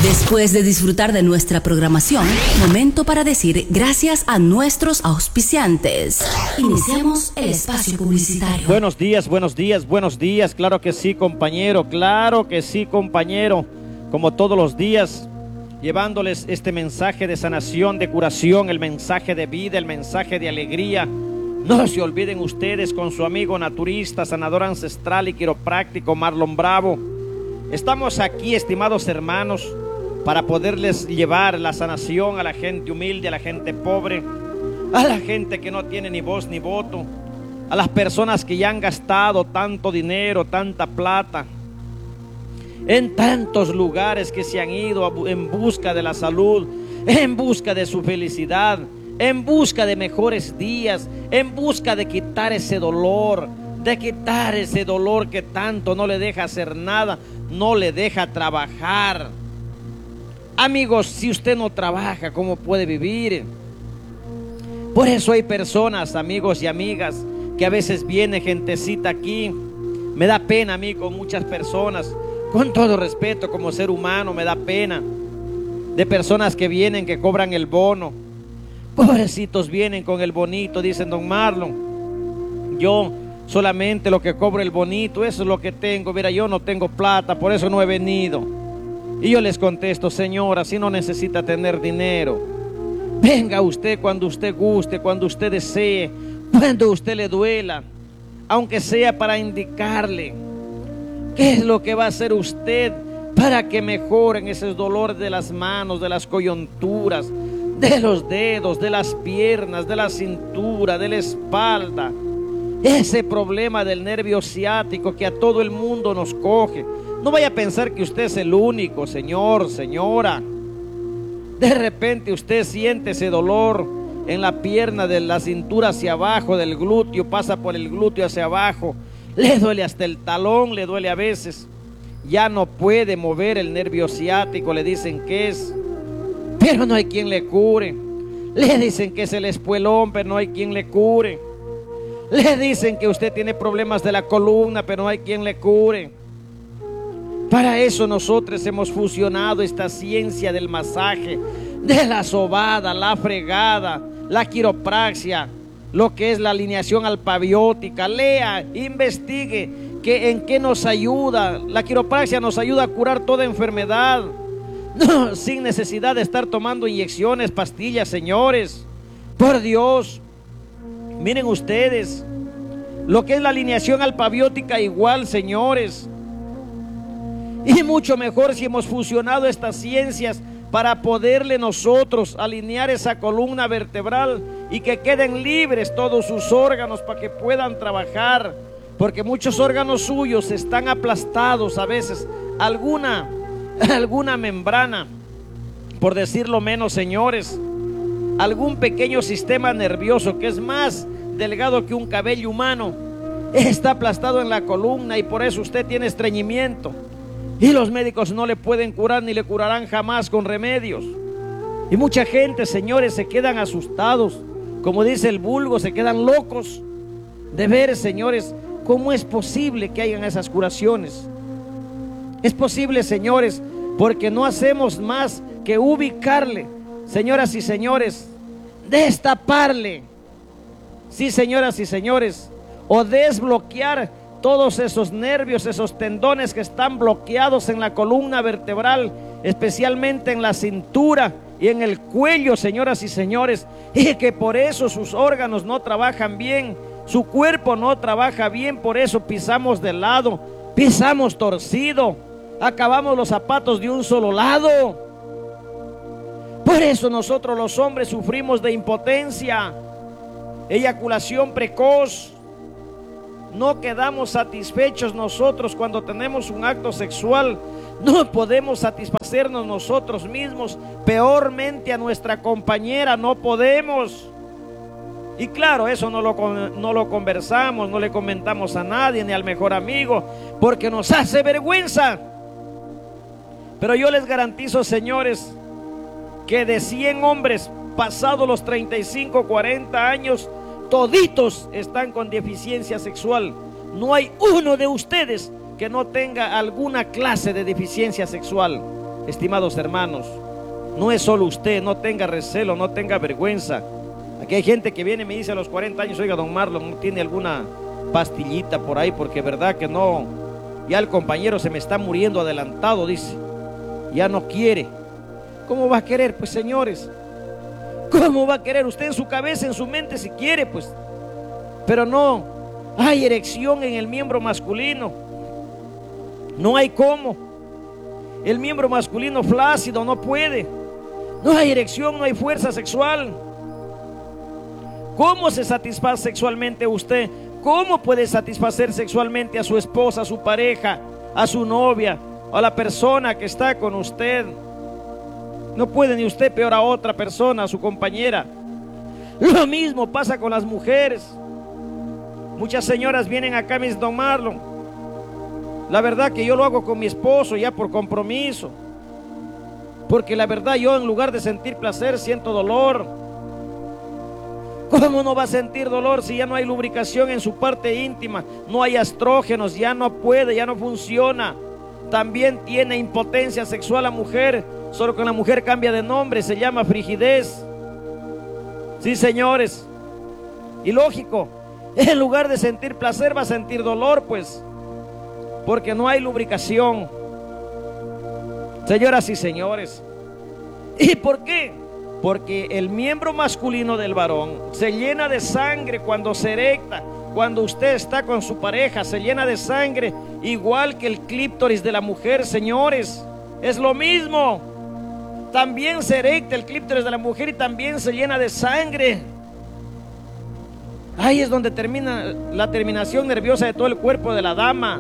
Después de disfrutar de nuestra programación, momento para decir gracias a nuestros auspiciantes. Iniciamos el espacio publicitario. Buenos días, buenos días, buenos días. Claro que sí, compañero, claro que sí, compañero. Como todos los días, llevándoles este mensaje de sanación, de curación, el mensaje de vida, el mensaje de alegría. No se olviden ustedes con su amigo naturista, sanador ancestral y quiropráctico Marlon Bravo. Estamos aquí, estimados hermanos, para poderles llevar la sanación a la gente humilde, a la gente pobre, a la gente que no tiene ni voz ni voto, a las personas que ya han gastado tanto dinero, tanta plata, en tantos lugares que se han ido en busca de la salud, en busca de su felicidad, en busca de mejores días, en busca de quitar ese dolor, que tanto no le deja hacer nada, no le deja trabajar. Amigos, si usted no trabaja, ¿cómo puede vivir? Por eso hay personas, amigos y amigas, que a veces viene gentecita aquí. Me da pena a mí con muchas personas, con todo respeto como ser humano, me da pena de personas que vienen, que cobran el bono. Pobrecitos, vienen con el bonito, dicen: don Marlon, yo solamente lo que cobro el bonito, eso es lo que tengo. Mira, yo no tengo plata, por eso no he venido. Y yo les contesto: señora, si no necesita tener dinero, venga usted cuando usted guste, cuando usted desee, cuando usted le duela, aunque sea para indicarle qué es lo que va a hacer usted para que mejoren esos dolores de las manos, de las coyunturas, de los dedos, de las piernas, de la cintura, de la espalda. Ese problema del nervio ciático que a todo el mundo nos coge. No vaya a pensar que usted es el único, señor, señora. De repente usted siente ese dolor en la pierna, de la cintura hacia abajo, del glúteo, pasa por el glúteo hacia abajo. Le duele hasta el talón, le duele a veces. Ya no puede mover el nervio ciático, le dicen que es, pero no hay quien le cure. Le dicen que es el espuelón, pero no hay quien le cure. Le dicen que usted tiene problemas de la columna, pero no hay quien le cure. Para eso nosotros hemos fusionado esta ciencia del masaje, de la sobada, la fregada, la quiropraxia, lo que es la alineación alfabiótica. Lea, investigue en qué nos ayuda. La quiropraxia nos ayuda a curar toda enfermedad, no, sin necesidad de estar tomando inyecciones, pastillas, señores. Por Dios. Miren ustedes, lo que es la alineación alfabiótica igual, señores. Y mucho mejor si hemos fusionado estas ciencias para poderle nosotros alinear esa columna vertebral y que queden libres todos sus órganos para que puedan trabajar. Porque muchos órganos suyos están aplastados a veces. Alguna membrana, por decirlo menos, señores. Algún pequeño sistema nervioso que es más delgado que un cabello humano está aplastado en la columna, y por eso usted tiene estreñimiento, y los médicos no le pueden curar ni le curarán jamás con remedios. Y mucha gente, señores, se quedan asustados, como dice el vulgo, se quedan locos de ver, señores, cómo es posible que hayan esas curaciones. Es posible, señores, porque no hacemos más que ubicarle, señoras y señores, destaparle, sí, señoras y señores, o desbloquear todos esos nervios, esos tendones que están bloqueados en la columna vertebral, especialmente en la cintura y en el cuello, señoras y señores, y que por eso sus órganos no trabajan bien, su cuerpo no trabaja bien. Por eso pisamos de lado, pisamos torcido, acabamos los zapatos de un solo lado. Por eso nosotros los hombres sufrimos de impotencia, eyaculación precoz. No quedamos satisfechos nosotros cuando tenemos un acto sexual. No podemos satisfacernos nosotros mismos, peormente a nuestra compañera no podemos. Y claro, eso no lo conversamos, no le comentamos a nadie, ni al mejor amigo, porque nos hace vergüenza. Pero yo les garantizo, señores, que de 100 hombres pasados los 35, 40 años, toditos están con deficiencia sexual. No hay uno de ustedes que no tenga alguna clase de deficiencia sexual. estimados hermanos, no es solo usted, no tenga recelo, no tenga vergüenza. Aquí hay gente que viene y me dice a los 40 años, oiga, don Marlon, ¿no tiene alguna pastillita por ahí? Porque verdad que no, ya el compañero se me está muriendo adelantado, dice, ya no quiere. ¿Cómo va a querer? Pues señores, ¿cómo va a querer usted en su cabeza, en su mente, si quiere? Pues, pero no, hay erección en el miembro masculino, no hay cómo. El miembro masculino flácido no puede, no hay erección, no hay fuerza sexual. ¿Cómo se satisface sexualmente usted? ¿Cómo puede satisfacer sexualmente a su esposa, a su pareja, a su novia, a la persona que está con usted? No puede ni usted, peor a otra persona, a su compañera. Lo mismo pasa con las mujeres. Muchas señoras vienen acá y me dicen, don Marlon, la verdad que yo lo hago con mi esposo ya por compromiso, porque la verdad yo en lugar de sentir placer siento dolor. ¿Cómo no va a sentir dolor si ya no hay lubricación en su parte íntima? No hay estrógenos, ya no puede, ya no funciona. También tiene impotencia sexual la mujer, solo que la mujer cambia de nombre, se llama frigidez. Sí, señores. Y lógico, en lugar de sentir placer va a sentir dolor, pues, porque no hay lubricación. Señoras y señores. ¿Y por qué? Porque el miembro masculino del varón se llena de sangre cuando se erecta. Cuando usted está con su pareja, se llena de sangre, igual que el clítoris de la mujer, señores. Es lo mismo. También se erecta el clítoris de la mujer y también se llena de sangre. Ahí es donde termina la terminación nerviosa de todo el cuerpo de la dama.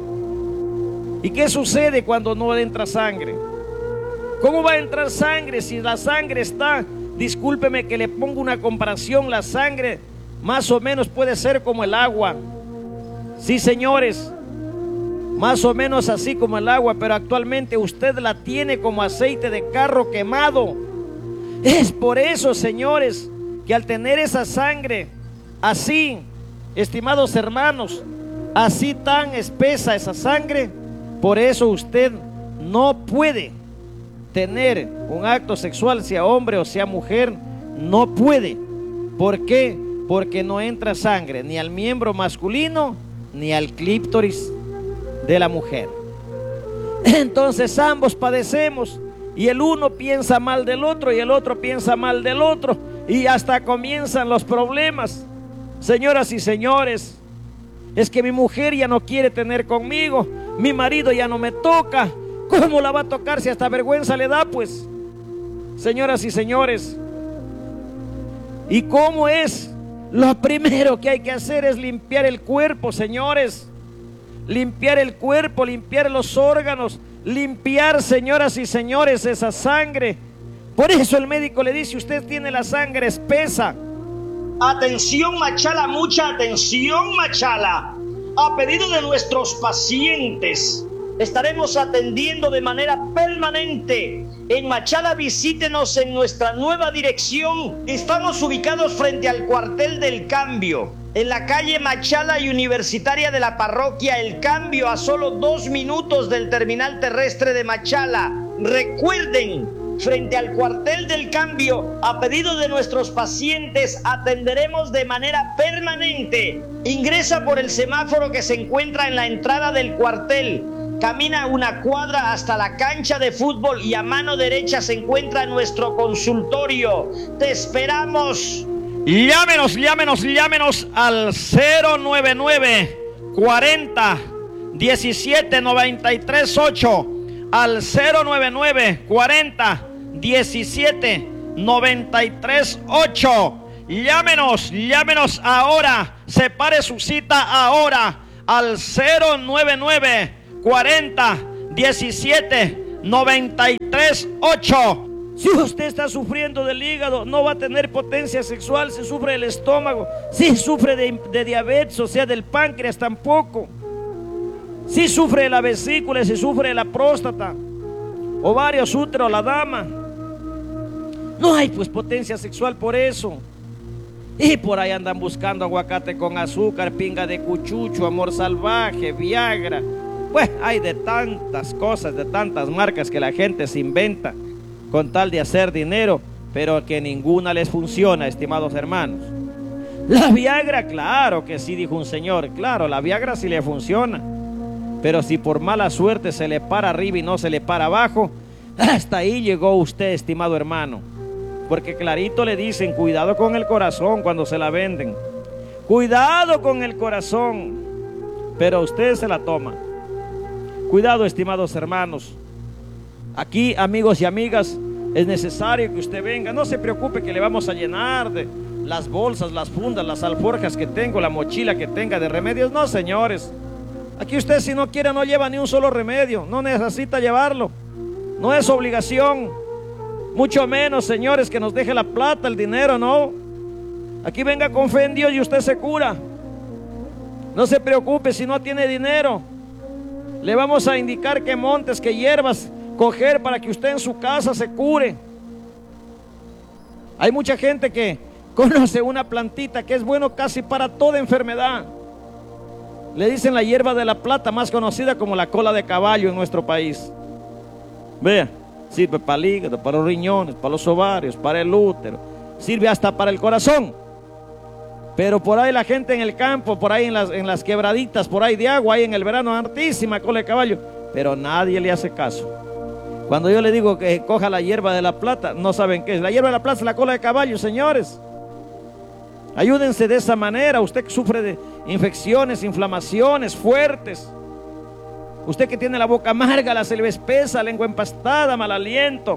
¿Y qué sucede cuando no entra sangre? ¿Cómo va a entrar sangre si la sangre está? Discúlpeme que le pongo una comparación. La sangre más o menos puede ser como el agua. Sí, señores, más o menos así como el agua, pero actualmente usted la tiene como aceite de carro quemado. Es por eso, señores, que al tener esa sangre así, estimados hermanos, así tan espesa esa sangre, por eso usted no puede tener un acto sexual, sea hombre o sea mujer, no puede. ¿Por qué? Porque no entra sangre ni al miembro masculino ni al clítoris de la mujer. Entonces ambos padecemos y el uno piensa mal del otro y el otro piensa mal del otro y hasta comienzan los problemas. Señoras y señores, es que mi mujer ya no quiere tener conmigo, mi marido ya no me toca. ¿Cómo la va a tocar si hasta vergüenza le da, pues? Señoras y señores, ¿y cómo es? Lo primero que hay que hacer es limpiar el cuerpo, señores. Limpiar el cuerpo, limpiar los órganos, limpiar, señoras y señores, esa sangre. Por eso el médico le dice, usted tiene la sangre espesa. Atención, Machala, mucha atención, Machala. A pedido de nuestros pacientes, estaremos atendiendo de manera permanente. En Machala visítenos en nuestra nueva dirección. Estamos ubicados frente al cuartel del Cambio, en la calle Machala y Universitaria de la parroquia El Cambio, a solo 2 minutos del terminal terrestre de Machala. Recuerden, frente al cuartel del Cambio, a pedido de nuestros pacientes, atenderemos de manera permanente. Ingresa por el semáforo que se encuentra en la entrada del cuartel. Camina una cuadra hasta la cancha de fútbol y a mano derecha se encuentra nuestro consultorio. ¡Te esperamos! Llámenos al 099 40 17 93 8, al 099 40 17 93 8. Llámenos ahora, separe su cita ahora al 099 40 17 93 8. Si usted está sufriendo del hígado, no va a tener potencia sexual. Si sufre del estómago, si sufre de diabetes, o sea del páncreas, tampoco. Si sufre de la vesícula, si sufre de la próstata, ovarios, útero, la dama, no hay pues potencia sexual por eso. Y por ahí andan buscando aguacate con azúcar, pinga de cuchucho, amor salvaje, Viagra. Pues hay de tantas cosas, de tantas marcas que la gente se inventa con tal de hacer dinero, pero que ninguna les funciona, estimados hermanos. La Viagra, claro que sí, dijo un señor, claro, la Viagra sí le funciona, pero si por mala suerte se le para arriba y no se le para abajo, hasta ahí llegó usted, estimado hermano, porque clarito le dicen, cuidado con el corazón cuando se la venden, cuidado con el corazón, pero usted se la toma. Cuidado, estimados hermanos. Aquí, amigos y amigas, es necesario que usted venga. No se preocupe que le vamos a llenar de las bolsas, las fundas, las alforjas que tengo, la mochila que tenga de remedios. No, señores. Aquí usted, si no quiere, no lleva ni un solo remedio. No necesita llevarlo. No es obligación. Mucho menos, señores, que nos deje la plata, el dinero, no. Aquí venga con fe en Dios y usted se cura. No se preocupe si no tiene dinero. Le vamos a indicar qué montes, qué hierbas coger para que usted en su casa se cure. Hay mucha gente que conoce una plantita que es bueno casi para toda enfermedad. Le dicen la hierba de la plata, más conocida como la cola de caballo en nuestro país. Vea, sirve para el hígado, para los riñones, para los ovarios, para el útero, sirve hasta para el corazón. Pero por ahí la gente en el campo, por ahí en las quebraditas, por ahí de agua, ahí en el verano, hartísima cola de caballo, pero nadie le hace caso. Cuando yo le digo que coja la hierba de la plata, no saben qué es. La hierba de la plata es la cola de caballo, señores. Ayúdense de esa manera. Usted que sufre de infecciones, inflamaciones fuertes, usted que tiene la boca amarga, la saliva espesa, lengua empastada, mal aliento,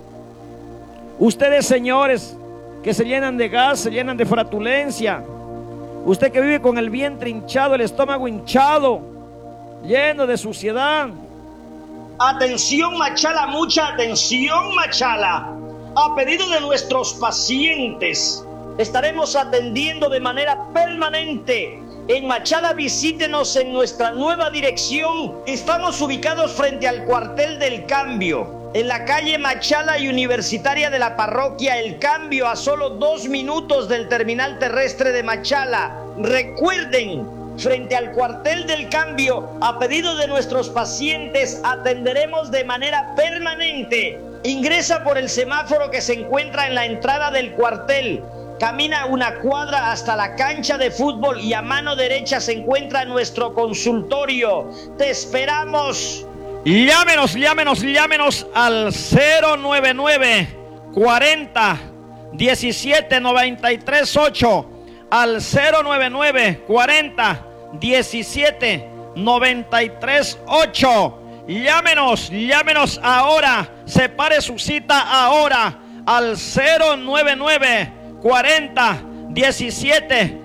ustedes, señores, que se llenan de gas, se llenan de flatulencia, usted que vive con el vientre hinchado, el estómago hinchado, lleno de suciedad. Atención, Machala, mucha atención, Machala. A pedido de nuestros pacientes, estaremos atendiendo de manera permanente. En Machala, visítenos en nuestra nueva dirección. Estamos ubicados frente al cuartel del Cambio, en la calle Machala y Universitaria de la parroquia El Cambio, a solo 2 minutos del terminal terrestre de Machala. Recuerden, frente al cuartel del Cambio, a pedido de nuestros pacientes, atenderemos de manera permanente. Ingresa por el semáforo que se encuentra en la entrada del cuartel. Camina una cuadra hasta la cancha de fútbol y a mano derecha se encuentra nuestro consultorio. ¡Te esperamos! Llámenos al 099 40 17 93 8, al 099 40 17 93 8. Llámenos ahora, separe su cita ahora al 099 40 17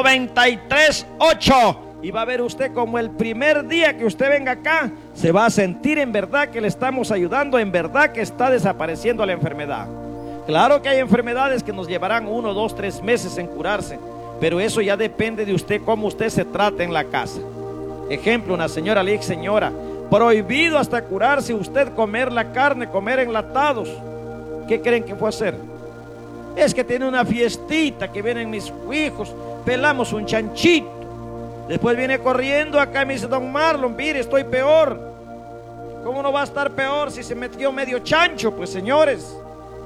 93 8. Y va a ver usted como el primer día que usted venga acá, se va a sentir en verdad que le estamos ayudando, en verdad que está desapareciendo la enfermedad. Claro que hay enfermedades que nos llevarán 1, 2, 3 meses en curarse, pero eso ya depende de usted, cómo usted se trate en la casa. Ejemplo, una señora le dice: señora, prohibido hasta curarse usted comer la carne, comer enlatados. ¿Qué creen que fue a hacer? Es que tiene una fiestita, que vienen mis hijos, pelamos un chanchito. Después viene corriendo acá y me dice: don Marlon, mire, estoy peor. ¿Cómo no va a estar peor si se metió medio chancho? Pues, señores,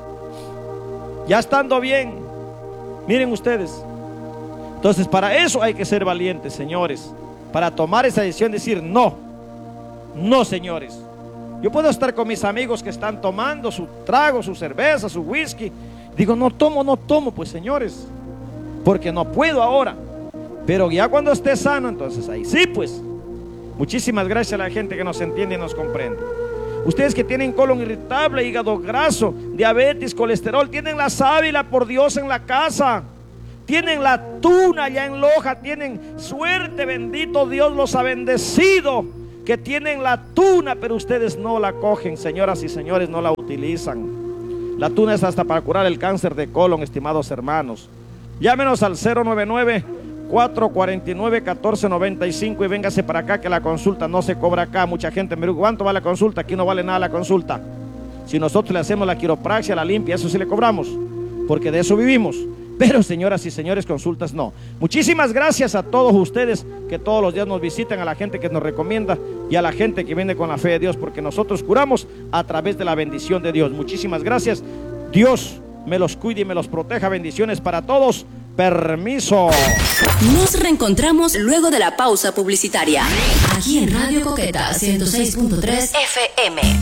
ya estando bien, miren ustedes. Entonces, para eso hay que ser valientes, señores, para tomar esa decisión, decir no, señores. Yo puedo estar con mis amigos que están tomando su trago, su cerveza, su whisky. Digo, no tomo, pues, señores, porque no puedo ahora. Pero ya cuando esté sano, entonces ahí sí, pues. Muchísimas gracias a la gente que nos entiende y nos comprende. Ustedes que tienen colon irritable, hígado graso, diabetes, colesterol, tienen la sábila, por Dios, en la casa. Tienen la tuna ya en Loja, tienen suerte, bendito Dios los ha bendecido, que tienen la tuna, pero ustedes no la cogen, señoras y señores, no la utilizan. La tuna es hasta para curar el cáncer de colon, estimados hermanos. Llámenos al 099 449 1495 y véngase para acá, que la consulta no se cobra acá. Mucha gente me dice: ¿cuánto vale la consulta? Aquí no vale nada la consulta. Si nosotros le hacemos la quiropraxia, la limpia, eso sí le cobramos, porque de eso vivimos. Pero, señoras y señores, consultas no. Muchísimas gracias a todos ustedes que todos los días nos visitan, a la gente que nos recomienda. y a la gente que viene con la fe de Dios, porque nosotros curamos a través de la bendición de Dios. Muchísimas gracias. Dios me los cuide y me los proteja. Bendiciones para todos. Permiso. Nos reencontramos luego de la pausa publicitaria, aquí en Radio Coqueta 106.3 FM.